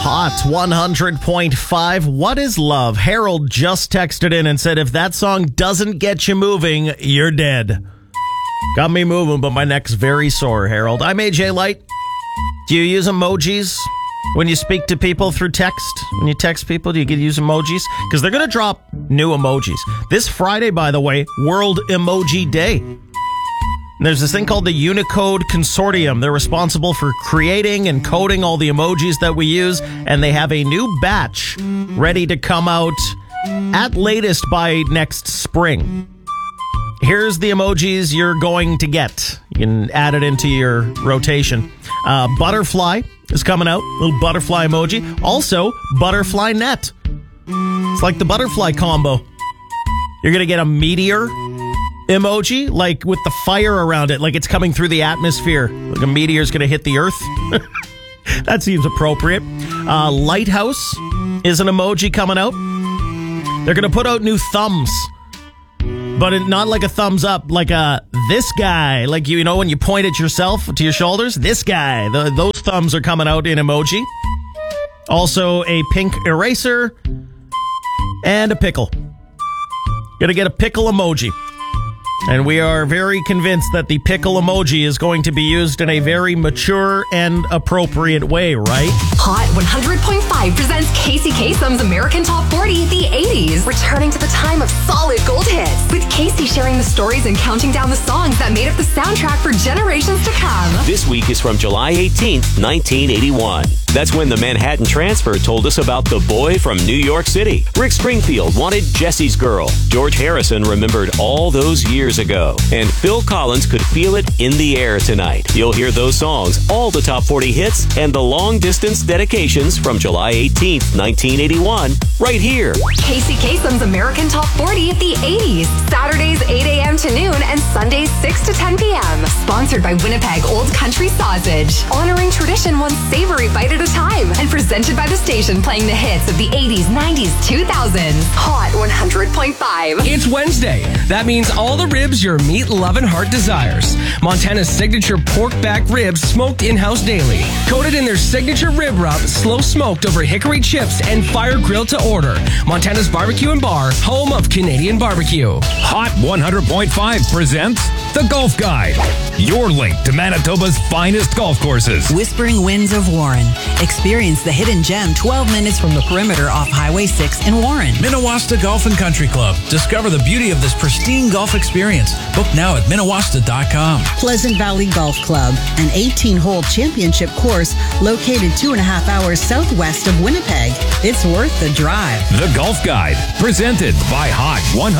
Hot 100.5. What is love? Harold just texted in and said, if that song doesn't get you moving, you're dead. Got me moving, but my neck's very sore, Harold. I'm AJ Light. Do you use emojis when you speak to people through text? When you text people, do you use emojis? Because they're going to drop new emojis. This Friday, by the way, World Emoji Day. And there's this thing called the Unicode Consortium. They're responsible for creating and coding all the emojis that we use, and they have a new batch ready to come out at latest by next spring. Here's the emojis you're going to get. You can add it into your rotation. Butterfly is coming out. Little butterfly emoji. Also, butterfly net. It's like the butterfly combo. You're going to get a meteor emoji, like with the fire around it, like it's coming through the atmosphere. Like a meteor's going to hit the earth. That seems appropriate. Lighthouse is an emoji coming out. They're going to put out new thumbs. But not like a thumbs up, like a this guy. Like, you know, when you point at yourself to your shoulders, this guy. Those thumbs are coming out in emoji. Also, a pink eraser and a pickle. Gonna get a pickle emoji. And we are very convinced that the pickle emoji is going to be used in a very mature and appropriate way, right? Hot 100.5 presents Casey Kasem's American Top 40, the 80s. Returning to the time of solid gold hits, with Casey sharing the stories and counting down the songs that made up the soundtrack for generations to come. This week is from July 18th, 1981. That's when the Manhattan Transfer told us about the boy from New York City. Rick Springfield wanted Jesse's Girl. George Harrison remembered all those years ago. And Phil Collins could feel it in the air tonight. You'll hear those songs, all the top 40 hits, and the long-distance dedications from July 18th, 1981, right here. Casey Kasem's American Top 40, the 80s. Saturdays 8 a.m. to noon and Sundays 6 to 10 p.m. Sponsored by Winnipeg Old Country Sausage. Honoring tradition one savory bite at a time. And presented by the station playing the hits of the 80s, 90s, 2000s. Hot 100.5. It's Wednesday. That means all the ribs your meat-loving heart desires. Montana's signature pork back ribs smoked in-house daily. Coated in their signature rib rub, slow smoked over hickory chips and fire grilled to order. Montana's Barbecue and Bar, home of Canadian barbecue. Hot 100.5 presents The Golf Guide, your link to Manitoba's finest golf courses. Whispering Winds of Warren. Experience the hidden gem 12 minutes from the perimeter off Highway 6 in Warren. Minnewaska Golf and Country Club. Discover the beauty of this pristine golf experience. Book now at Minnewaska.com. Pleasant Valley Golf Club, an 18-hole championship course located 2.5 hours southwest of Winnipeg. It's worth the drive. The Golf Guide, presented by Hot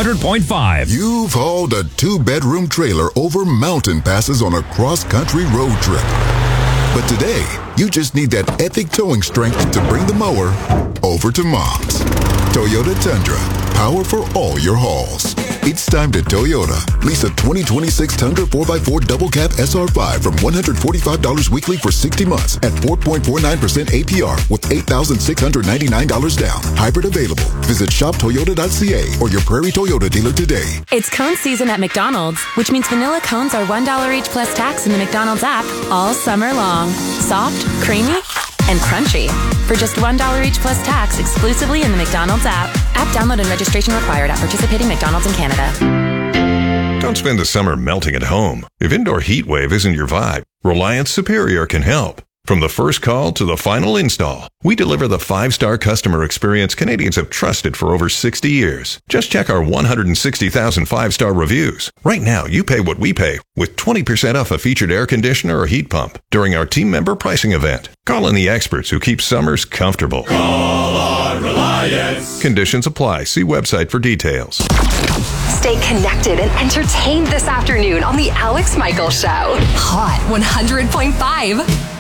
100.5. You've hauled a 2-bedroom trailer over mountain passes on a cross-country road trip. But today, you just need that epic towing strength to bring the mower over to Mom's. Toyota Tundra, power for all your hauls. It's time to Toyota. Lease a 2026 Tundra 4x4 double cab SR5 from $145 weekly for 60 months at 4.49% APR with $8,699 down. Hybrid available. Visit shoptoyota.ca or your Prairie Toyota dealer today. It's cone season at McDonald's, which means vanilla cones are $1 each plus tax in the McDonald's app all summer long. Soft, creamy, and crunchy. For just $1 each plus tax exclusively in the McDonald's app. App download and registration required at participating McDonald's in Canada. Don't spend the summer melting at home. If indoor heat wave isn't your vibe, Reliance Superior can help. From the first call to the final install, we deliver the 5-star customer experience Canadians have trusted for over 60 years. Just check our 160,000 5-star reviews. Right now, you pay what we pay with 20% off a featured air conditioner or heat pump during our team member pricing event. Call in the experts who keep summers comfortable. Call on Reliance. Conditions apply. See website for details. Stay connected and entertained this afternoon on The Alex Michaels Show. Hot 100.5.